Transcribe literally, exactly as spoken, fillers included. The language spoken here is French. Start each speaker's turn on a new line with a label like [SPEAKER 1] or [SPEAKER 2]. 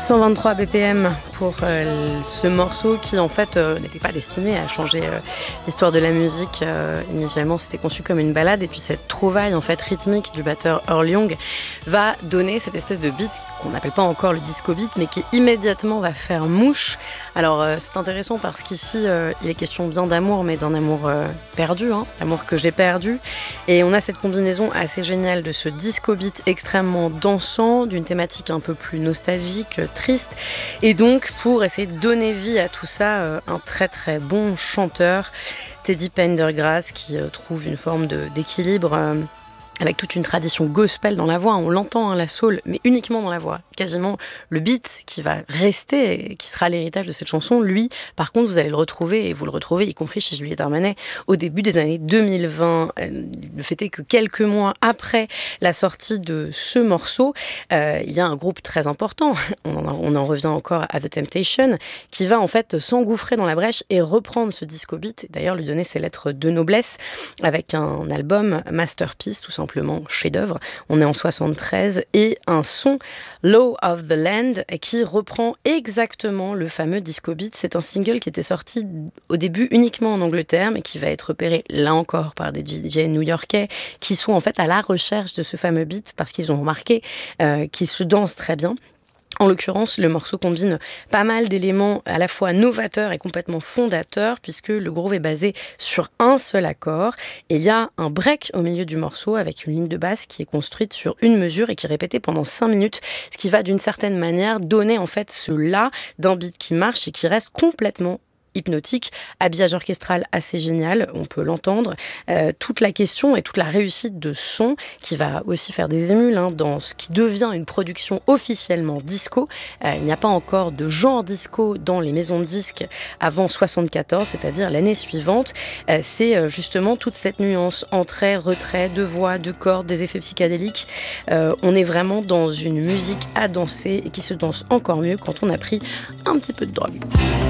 [SPEAKER 1] cent vingt-trois B P M pour euh, ce morceau qui en fait euh, n'était pas destiné à changer euh, l'histoire de la musique. Euh, initialement c'était conçu comme une balade et puis cette trouvaille en fait rythmique du batteur Earl Young va donner cette espèce de beat qu'on n'appelle pas encore le disco beat mais qui immédiatement va faire mouche. Alors euh, c'est intéressant parce qu'ici euh, il est question bien d'amour mais d'un amour euh, perdu, hein, l'amour que j'ai perdu, et on a cette combinaison assez géniale de ce disco beat extrêmement dansant, d'une thématique un peu plus nostalgique, triste, et donc pour essayer de donner vie à tout ça, euh, un très très bon chanteur, Teddy Pendergrass, qui euh, trouve une forme de, d'équilibre euh, avec toute une tradition gospel dans la voix. On l'entend, hein, la soul, mais uniquement dans la voix. Quasiment le beat qui va rester, et qui sera l'héritage de cette chanson, lui, par contre, vous allez le retrouver, et vous le retrouvez, y compris chez Juliette Armanet, au début des années deux mille vingt. Le fait est que quelques mois après la sortie de ce morceau, euh, il y a un groupe très important, on en, on en revient encore à The Temptation, qui va en fait s'engouffrer dans la brèche et reprendre ce disco beat, et d'ailleurs lui donner ses lettres de noblesse, avec un album Masterpiece, tout simplement. Chef-d'œuvre. On est en soixante-treize et un son Law of the Land qui reprend exactement le fameux disco beat. C'est un single qui était sorti au début uniquement en Angleterre mais qui va être repéré là encore par des D J new-yorkais qui sont en fait à la recherche de ce fameux beat parce qu'ils ont remarqué euh, qu'il se danse très bien. En l'occurrence, le morceau combine pas mal d'éléments à la fois novateurs et complètement fondateurs puisque le groove est basé sur un seul accord et il y a un break au milieu du morceau avec une ligne de basse qui est construite sur une mesure et qui est répétée pendant cinq minutes, ce qui va d'une certaine manière donner en fait ce la d'un beat qui marche et qui reste complètement hypnotique, habillage orchestral assez génial, on peut l'entendre, euh, toute la question et toute la réussite de son qui va aussi faire des émules hein, dans ce qui devient une production officiellement disco. Euh, il n'y a pas encore de genre disco dans les maisons de disques avant soixante-quatorze, c'est-à-dire l'année suivante. Euh, c'est euh, justement toute cette nuance, entrée, retrait, de voix, de cordes, des effets psychédéliques. Euh, on est vraiment dans une musique à danser et qui se danse encore mieux quand on a pris un petit peu de drogue.